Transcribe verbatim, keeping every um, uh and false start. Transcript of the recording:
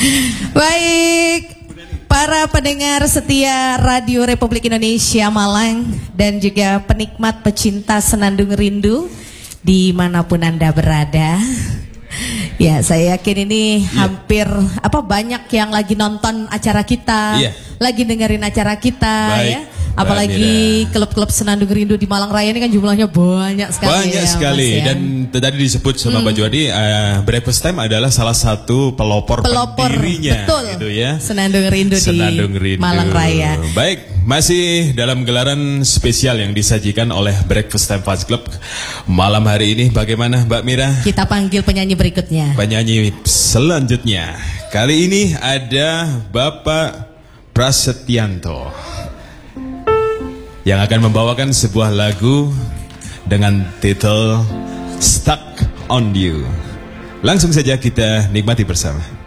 Baik, para pendengar setia Radio Republik Indonesia Malang dan juga penikmat pecinta Senandung Rindu dimanapun Anda berada. Ya, saya yakin ini yeah. hampir apa banyak yang lagi nonton acara kita, yeah. lagi dengerin acara kita. Baik. Ya. Apalagi klub-klub Senandung Rindu di Malang Raya ini kan jumlahnya banyak sekali. Banyak ya, sekali Mas, ya. Dan tadi disebut sama hmm. Pak Juwadi, uh, Breakfast Time adalah salah satu pelopor, pelopor pendirinya, betul. Gitu ya. Senandung Rindu Senandung di Rindu. Malang Raya. Baik, masih dalam gelaran spesial yang disajikan oleh Breakfast Time Fans Club malam hari ini. Bagaimana Mbak Mira? Kita panggil penyanyi berikutnya. Penyanyi selanjutnya kali ini ada Bapak Prasetyanto yang akan membawakan sebuah lagu dengan titel Stuck on You. Langsung saja kita nikmati bersama.